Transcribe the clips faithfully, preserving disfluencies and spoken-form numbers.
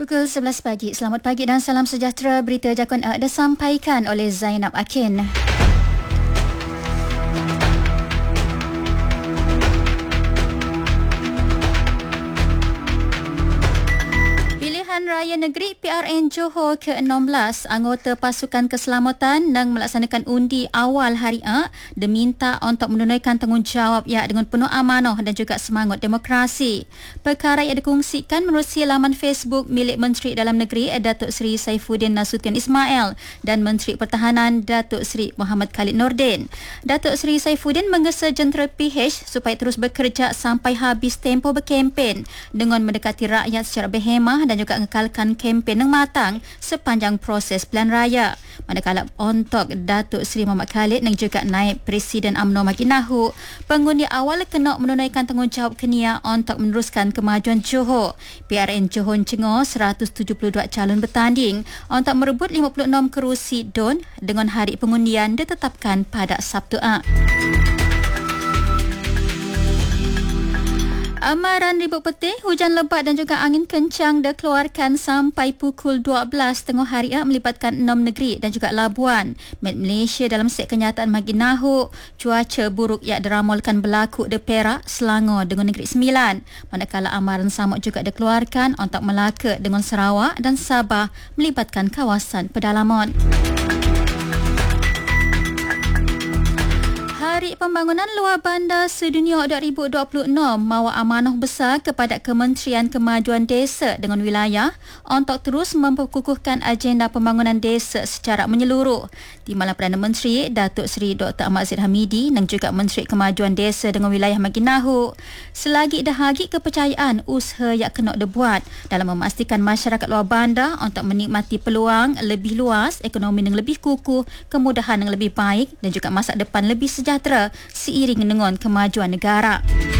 Pukul sebelas pagi. Selamat pagi dan salam sejahtera. Berita Jakun A disampaikan oleh Zainab Akin. Pilihan Raya Negeri P R N Johor ke enam belas, anggota Pasukan Keselamatan yang melaksanakan undi awal hari A diminta untuk menunaikan tanggungjawab ia dengan penuh amanah dan juga semangat demokrasi. Perkara yang dikongsikan menerusi laman Facebook milik Menteri Dalam Negeri Datuk Seri Saifuddin Nasution Ismail dan Menteri Pertahanan Datuk Seri Muhammad Khalid Nordin. Datuk Seri Saifuddin menggesa jentera P H supaya terus bekerja sampai habis tempoh berkempen dengan mendekati rakyat secara berhemah dan juga mengekalkan kempen yang matang sepanjang proses pilihan raya. Manakala untuk Datuk Seri Muhammad Khalid dan juga Naib Presiden U M N O bagi nahu, pengundi awal kena menunaikan tanggungjawab kenia untuk meneruskan kemajuan Johor. P R N Johor cengoh seratus tujuh puluh dua calon bertanding untuk merebut lima puluh enam kerusi D U N dengan hari pengundian ditetapkan pada Sabtu A. Amaran ribut petih, hujan lebat dan juga angin kencang dikeluarkan sampai pukul dua belas tengah hari A melibatkan enam negeri dan juga Labuan. Met Malaysia dalam set kenyataan bagi nahu cuaca buruk yang diramalkan berlaku di Perak, Selangor dengan Negeri Sembilan. Manakala amaran samuk juga dikeluarkan untuk Melaka dengan Sarawak dan Sabah melibatkan kawasan pedalaman. Hari Pembangunan Luar Bandar Sedunia dua ribu dua puluh enam mawa amanah besar kepada Kementerian Kemajuan Desa dengan wilayah untuk terus memperkukuhkan agenda pembangunan desa secara menyeluruh. Timbalan Perdana Menteri Datuk Seri Doktor Ahmad Zahid Hamidi dan juga Menteri Kemajuan Desa dengan wilayah Maginahu selagi dahagi kepercayaan usaha yang kena dibuat dalam memastikan masyarakat luar bandar untuk menikmati peluang lebih luas, ekonomi yang lebih kukuh, kemudahan yang lebih baik dan juga masa depan lebih sejahtera seiring dengan kemajuan negara.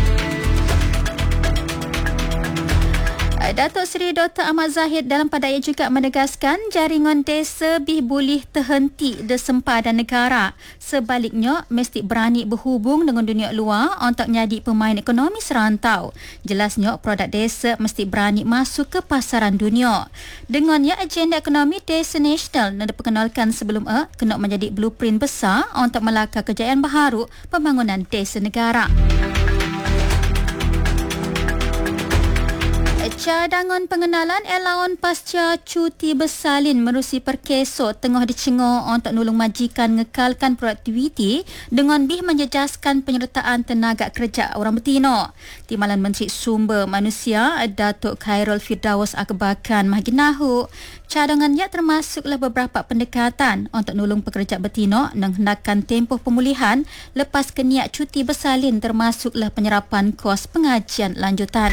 Datuk Seri Doktor Ahmad Zahid dalam padaya juga menegaskan jaringan desa bih boleh terhenti di sempadan negara. Sebaliknya, mesti berani berhubung dengan dunia luar untuk menjadi pemain ekonomi serantau. Jelasnya, produk desa mesti berani masuk ke pasaran dunia. Dengannya, agenda ekonomi desa nasional yang diperkenalkan sebelum A kena menjadi blueprint besar untuk melakar kejayaan baharu pembangunan desa negara. Cadangan pengenalan allowance pasca cuti bersalin menerusi perkesok tengah dicengor untuk nolong majikan ngekalkan produktiviti dengan bih menjejaskan penyertaan tenaga kerja orang betina. Timbalan Menteri Sumber Manusia Datuk Khairul Firdaus Akbarkan Maginahu, cadangannya termasuklah beberapa pendekatan untuk nolong pekerja betina dan hendakkan tempoh pemulihan lepas keniak cuti bersalin termasuklah penyerapan kos pengajian lanjutan.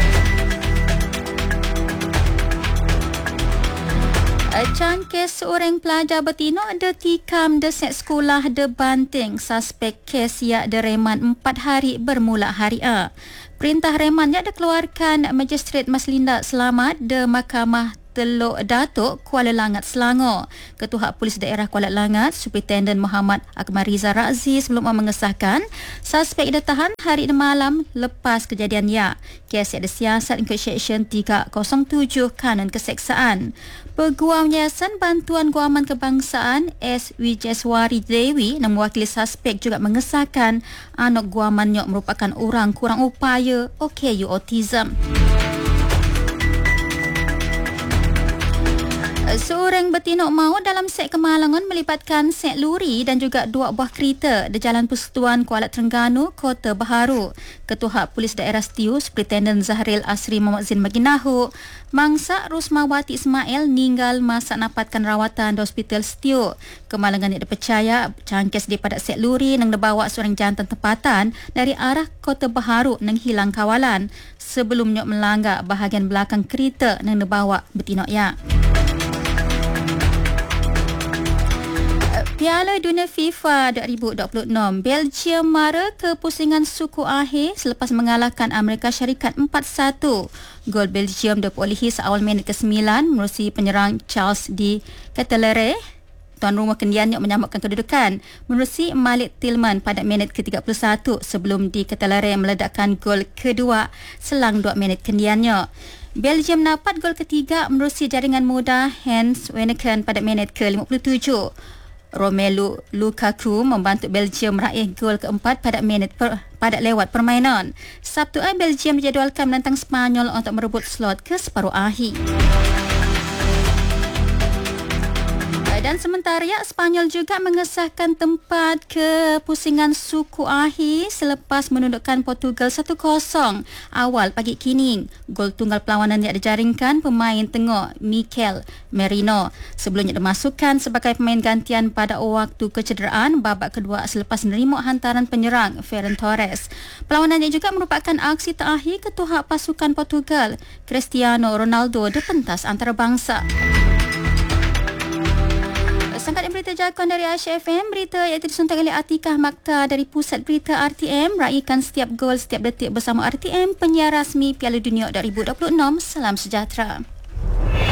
Cangkes seorang pelajar betina ditikam di set sekolah di Banting. Suspek kes yang direman empat hari bermula hari A. Perintah reman yang dikeluarkan Magistrate Maslinda Selamat di Mahkamah Teluk Datuk, Kuala Langat, Selangor. Ketua Polis Daerah Kuala Langat, Superintendent Muhammad Akmal Riza Razi sebelum mengesahkan suspek ditahan hari malam lepas kejadian ya. Kes yang disiasat ikut Seksyen tiga kosong tujuh Kanun Keseksaan. Peguam Yayasan Bantuan Guaman Kebangsaan S. Wijeswari Dewi yang mewakili suspek juga mengesahkan anak guamannya merupakan orang kurang upaya O K U autism. Seorang betina maut dalam set kemalangan melibatkan set lori dan juga dua buah kereta di Jalan Persekutuan Kuala Terengganu, Kota Baharu. Ketua Polis Daerah Setiu, Superintendent Zahril Asri Muhammad Zin Maginahu, Mangsa Rusmawati Ismail meninggal masa dapatkan rawatan di Hospital Setiu. Kemalangan yang dipercaya cangkes daripada set lori yang dibawa seorang jantan tempatan dari arah Kota Baharu yang hilang kawalan sebelumnya melanggar bahagian belakang kereta yang dibawa betina ya. Piala Dunia FIFA dua ribu dua puluh enam, Belgium mara ke pusingan suku akhir selepas mengalahkan Amerika Syarikat empat satu. Gol Belgium diperolehi seawal minit ke sembilan menerusi penyerang Charles de Ketelaere. Tuan rumah kendiannya menyambutkan kedudukan menerusi Malik Tillman pada minit ke tiga puluh satu sebelum de Ketelaere meledakkan gol kedua selang dua minit kendiannya. Belgium dapat gol ketiga menerusi jaringan muda Hans Wijnaldum pada minit ke lima puluh tujuh. Romelu Lukaku membantu Belgium meraih gol keempat pada minit per, pada lewat permainan. Sabtu ai Belgium dijadualkan menentang Sepanyol untuk merebut slot ke separuh akhir. Dan sementara ya, Sepanyol juga mengesahkan tempat ke pusingan suku akhir selepas menundukkan Portugal satu kosong awal pagi kini. Gol tunggal perlawanan yang dijaringkan pemain tengah Mikel Merino. Sebelumnya dimasukkan sebagai pemain gantian pada waktu kecederaan babak kedua selepas menerima hantaran penyerang Ferran Torres. Perlawanan yang juga merupakan aksi terakhir ketua pasukan Portugal, Cristiano Ronaldo, di pentas antarabangsa. Sangkat berita jakun dari Aisyah F M, berita yang disuntik oleh Atikah Makta dari Pusat Berita R T M, raikan setiap gol setiap detik bersama R T M, penyiar rasmi Piala Dunia dua ribu dua puluh enam. Salam sejahtera.